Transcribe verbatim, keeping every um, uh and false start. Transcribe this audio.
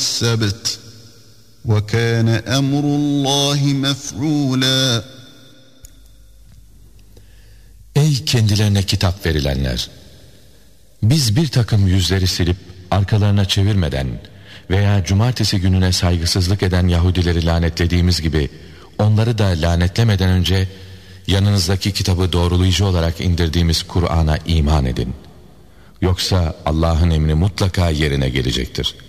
السبت وكان أمر الله مفعولا. Ey kendilerine kitap verilenler! Biz bir takım yüzleri silip arkalarına çevirmeden veya cumartesi gününe saygısızlık eden Yahudileri lanetlediğimiz gibi onları da lanetlemeden önce yanınızdaki kitabı doğrulayıcı olarak indirdiğimiz Kur'an'a iman edin. Yoksa Allah'ın emri mutlaka yerine gelecektir.